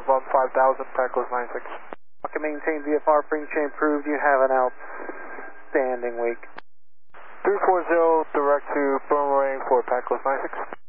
above 5,000, Packos 96. Okay, maintain VFR, frame chain approved. You have an outstanding week. 340, direct to Boomerang for Packos 96.